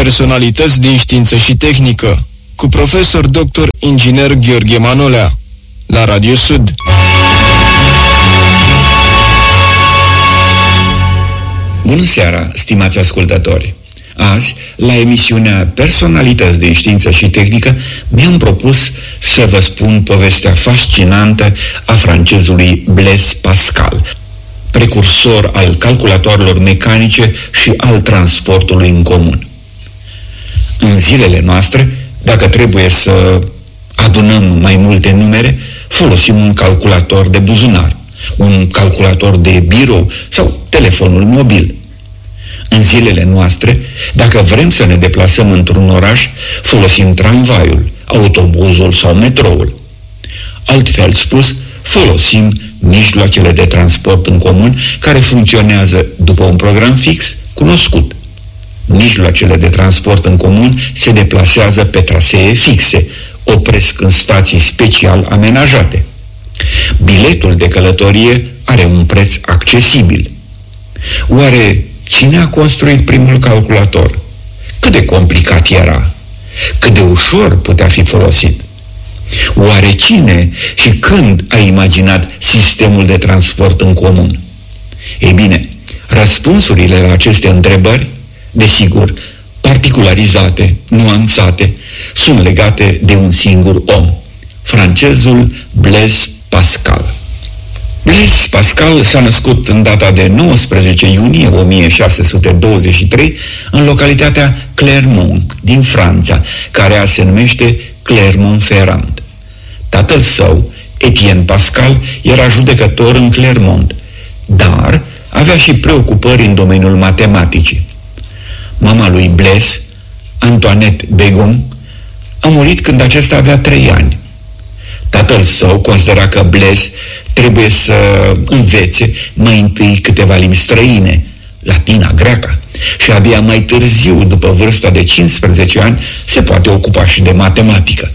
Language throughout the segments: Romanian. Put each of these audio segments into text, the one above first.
Personalități din știință și tehnică, cu profesor dr. inginer Gheorghe Manolea, la Radio Sud. Bună seara, stimați ascultători! Azi, la emisiunea Personalități din știință și tehnică, mi-am propus să vă spun povestea fascinantă a francezului Blaise Pascal, precursor al calculatoarelor mecanice și al transportului în comun. În zilele noastre, dacă trebuie să adunăm mai multe numere, folosim un calculator de buzunar, un calculator de birou sau telefonul mobil. În zilele noastre, dacă vrem să ne deplasăm într-un oraș, folosim tramvaiul, autobuzul sau metroul. Altfel spus, folosim mijloacele de transport în comun care funcționează după un program fix cunoscut. Mijloacele de transport în comun se deplasează pe trasee fixe, opresc în stații special amenajate. Biletul de călătorie are un preț accesibil. Oare cine a construit primul calculator? Cât de complicat era? Cât de ușor putea fi folosit? Oare cine și când a imaginat sistemul de transport în comun? Ei bine, răspunsurile la aceste întrebări, desigur, particularizate, nuanțate, sunt legate de un singur om, francezul Blaise Pascal. Blaise Pascal s-a născut în data de 19 iunie 1623 în localitatea Clermont din Franța, care azi se numește Clermont-Ferrand. Tatăl său, Etienne Pascal, era judecător în Clermont, dar avea și preocupări în domeniul matematicii. Mama lui Blaise, Antoinette Begon, a murit când acesta avea 3 ani. Tatăl său considera că Blaise trebuie să învețe mai întâi câteva limbi străine, latina, greaca, și abia mai târziu, după vârsta de 15 ani, se poate ocupa și de matematică.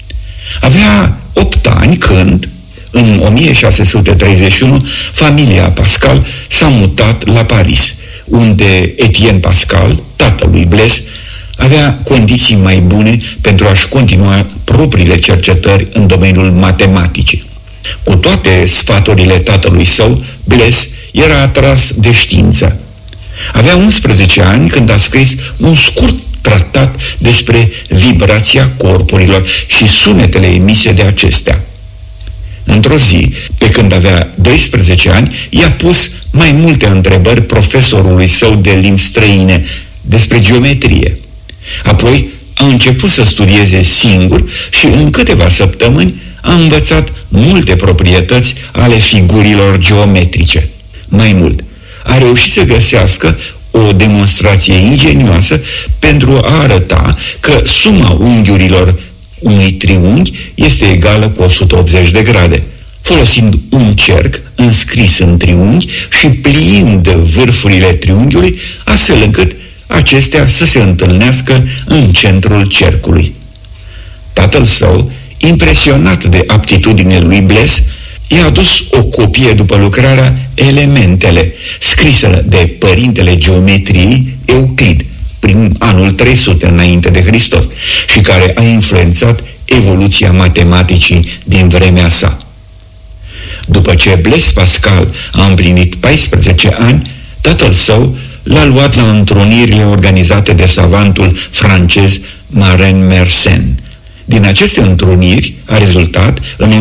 Avea 8 ani când, în 1631, familia Pascal s-a mutat la Paris, unde Etienne Pascal, tatălui Blaise, avea condiții mai bune pentru a-și continua propriile cercetări în domeniul matematicii. Cu toate sfaturile tatălui său, Blaise era atras de știință. Avea 11 ani când a scris un scurt tratat despre vibrația corpurilor și sunetele emise de acestea. Într-o zi, pe când avea 12 ani, i-a pus mai multe întrebări profesorului său de limbi străine despre geometrie. Apoi a început să studieze singur și în câteva săptămâni a învățat multe proprietăți ale figurilor geometrice. Mai mult, a reușit să găsească o demonstrație ingenioasă pentru a arăta că suma unghiurilor unui triunghi este egală cu 180 de grade, folosind un cerc înscris în triunghi și pliind vârfurile triunghiului astfel încât acestea să se întâlnească în centrul cercului. Tatăl său, impresionat de aptitudinile lui Blaise, i-a adus o copie după lucrarea Elementele, scrisă de părintele geometriei Euclid, prin anul 300 înainte de Hristos, și care a influențat evoluția matematicii din vremea sa. După ce Blaise Pascal a împlinit 14 ani, tatăl său l-a luat la întrunirile organizate de savantul francez Marin Mersenne. Din aceste întruniri a rezultat, în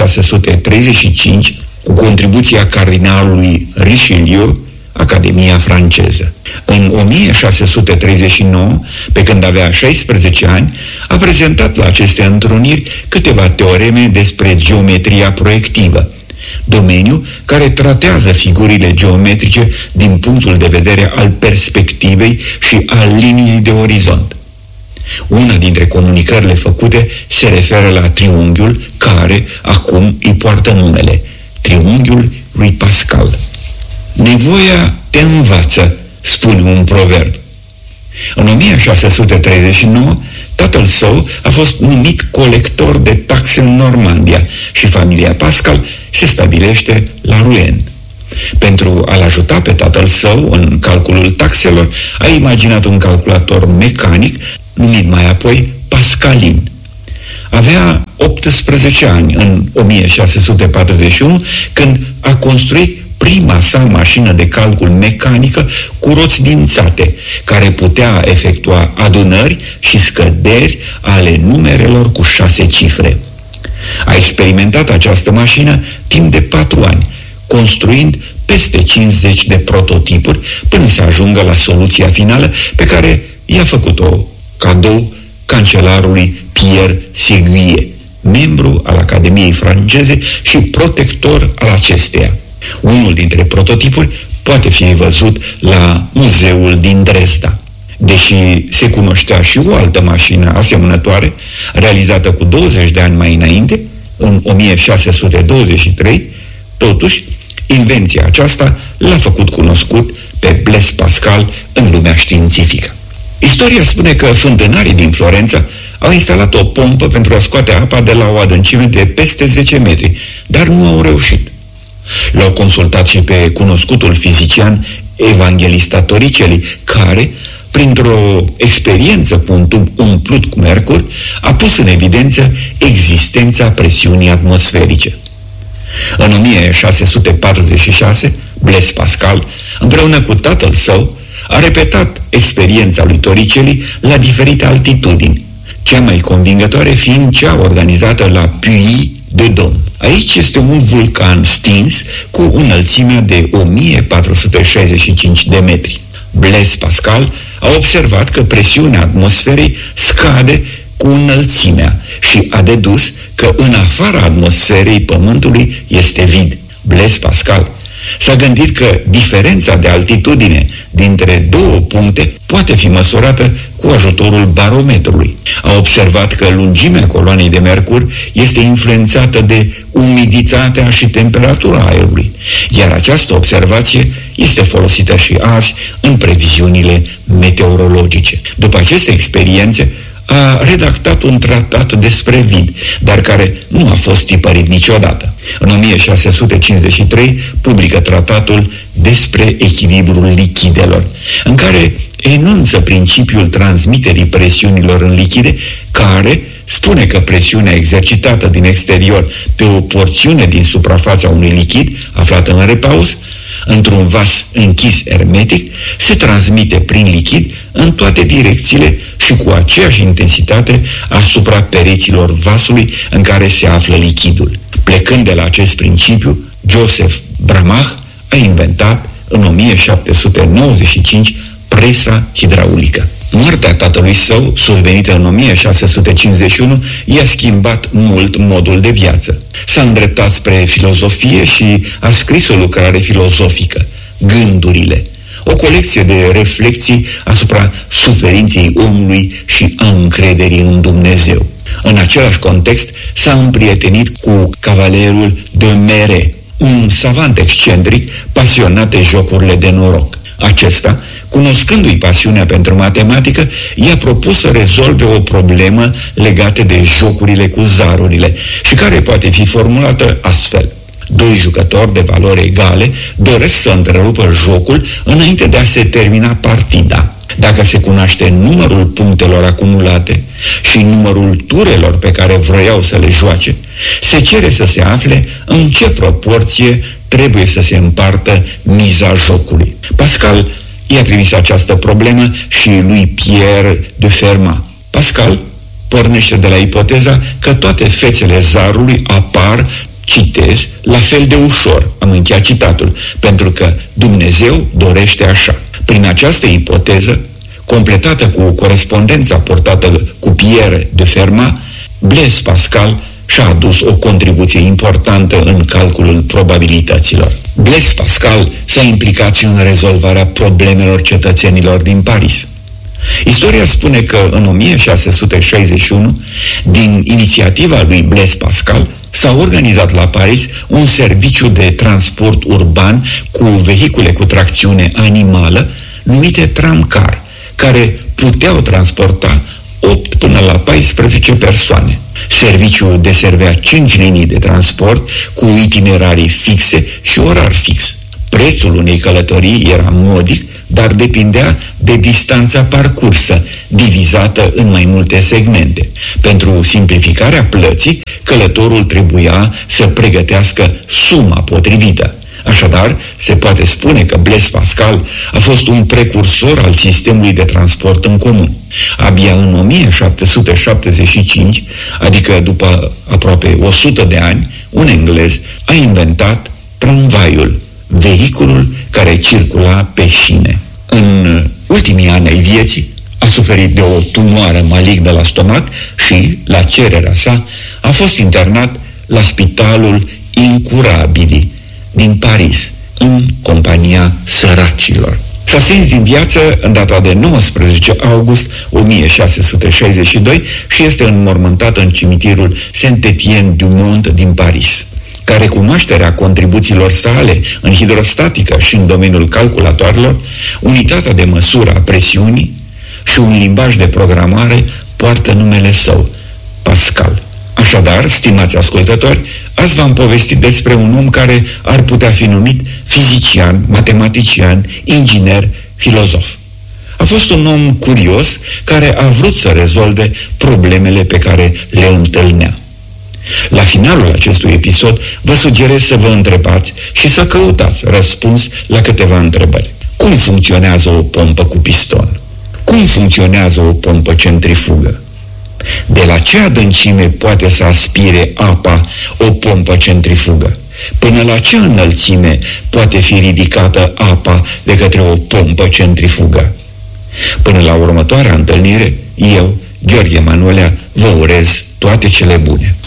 1635, cu contribuția cardinalului Richelieu, Academia franceză. În 1639, pe când avea 16 ani, a prezentat la aceste întruniri câteva teoreme despre geometria proiectivă, domeniu care tratează figurile geometrice din punctul de vedere al perspectivei și al liniei de orizont. Una dintre comunicările făcute se referă la triunghiul care acum îi poartă numele, triunghiul lui Pascal. Nevoia te învață, spune un proverb. În 1639, tatăl său a fost numit colector de taxe în Normandia și familia Pascal se stabilește la Rouen. Pentru a-l ajuta pe tatăl său în calculul taxelor, a imaginat un calculator mecanic, numit mai apoi Pascalin. Avea 18 ani în 1641 când a construit prima sa mașină de calcul mecanică cu roți dințate, care putea efectua adunări și scăderi ale numerelor cu 6 cifre. A experimentat această mașină timp de 4 ani, construind peste 50 de prototipuri până să ajungă la soluția finală pe care i-a făcut-o cadou cancelarului Pierre Séguier, membru al Academiei franceze și protector al acesteia. Unul dintre prototipuri poate fi văzut la muzeul din Dresda. Deși se cunoștea și o altă mașină asemănătoare, realizată cu 20 de ani mai înainte, în 1623, totuși, invenția aceasta l-a făcut cunoscut pe Blaise Pascal în lumea științifică. Istoria spune că fântânarii din Florența au instalat o pompă pentru a scoate apa de la o adâncime de peste 10 metri, dar nu au reușit. L-au consultat și pe cunoscutul fizician Evangelista Torricelli, care, printr-o experiență cu un tub umplut cu mercur, a pus în evidență existența presiunii atmosferice. În 1646, Blaise Pascal, împreună cu tatăl său, a repetat experiența lui Torricelli la diferite altitudini, cea mai convingătoare fiind cea organizată la Puy-de-Dôme. Aici este un vulcan stins cu înălțimea de 1465 de metri. Blaise Pascal a observat că presiunea atmosferei scade cu înălțimea și a dedus că în afara atmosferei Pământului este vid. Blaise Pascal s-a gândit că diferența de altitudine dintre două puncte poate fi măsurată cu ajutorul barometrului. A observat că lungimea coloanei de mercur este influențată de umiditatea și temperatura aerului, iar această observație este folosită și azi în previziunile meteorologice. După aceste experiențe, a redactat un tratat despre vid, dar care nu a fost tipărit niciodată. În 1653 publică tratatul despre echilibrul lichidelor, în care enunță principiul transmiterii presiunilor în lichide, care spune că presiunea exercitată din exterior pe o porțiune din suprafața unui lichid aflat în repaus, într-un vas închis hermetic, se transmite prin lichid în toate direcțiile și cu aceeași intensitate asupra pereților vasului în care se află lichidul. Plecând de la acest principiu, Joseph Bramah a inventat în 1795 presa hidraulică. Moartea tatălui său, survenită în 1651, i-a schimbat mult modul de viață. S-a îndreptat spre filozofie și a scris o lucrare filozofică, Gândurile, o colecție de reflexii asupra suferinței omului și a încrederii în Dumnezeu. În același context s-a împrietenit cu cavalerul de Mere, un savant excentric pasionat de jocurile de noroc. Acesta, cunoscându-i pasiunea pentru matematică, i-a propus să rezolve o problemă legată de jocurile cu zarurile și care poate fi formulată astfel. Doi jucători de valori egale doresc să întrerupă jocul înainte de a se termina partida. Dacă se cunoaște numărul punctelor acumulate și numărul turelor pe care vroiau să le joace, se cere să se afle în ce proporție trebuie să se împartă miza jocului. Pascal i-a trimis această problemă și lui Pierre de Fermat. Pascal pornește de la ipoteza că toate fețele zarului apar, citez, la fel de ușor, am încheiat citatul, pentru că Dumnezeu dorește așa. Prin această ipoteză, completată cu corespondența portată cu Pierre de Fermat, Blaise Pascal și-a adus o contribuție importantă în calculul probabilităților. Blaise Pascal s-a implicat și în rezolvarea problemelor cetățenilor din Paris. Istoria spune că în 1661, din inițiativa lui Blaise Pascal, s-a organizat la Paris un serviciu de transport urban cu vehicule cu tracțiune animală numite tramcar, care puteau transporta 8 până la 14 persoane. Serviciul deservea 5 linii de transport cu itinerarii fixe și orar fix. Prețul unei călătorii era modic, dar depindea de distanța parcursă, divizată în mai multe segmente. Pentru simplificarea plății, călătorul trebuia să pregătească suma potrivită. Așadar, se poate spune că Blaise Pascal a fost un precursor al sistemului de transport în comun. Abia în 1775, adică după aproape 100 de ani, un englez a inventat tramvaiul, vehiculul care circula pe șine. În ultimii ani ai vieții a suferit de o tumoare malignă la stomac și, la cererea sa, a fost internat la spitalul Incurabili din Paris, în compania săracilor. S-a stins din viață în data de 19 august 1662 și este înmormântat în cimitirul Saint-Étienne-du-Mont din Paris. Ca recunoașterea contribuțiilor sale în hidrostatică și în domeniul calculatoarelor, unitatea de măsură a presiunii și un limbaj de programare poartă numele său, Pascal. Așadar, stimați ascultători, azi v-am povestit despre un om care ar putea fi numit fizician, matematician, inginer, filozof. A fost un om curios care a vrut să rezolve problemele pe care le întâlnea. La finalul acestui episod vă sugerez să vă întrebați și să căutați răspuns la câteva întrebări. Cum funcționează o pompă cu piston? Cum funcționează o pompă centrifugă? De la ce adâncime poate să aspire apa o pompă centrifugă? Până la ce înălțime poate fi ridicată apa de către o pompă centrifugă? Până la următoarea întâlnire, eu, Gheorghe Manolea, vă urez toate cele bune.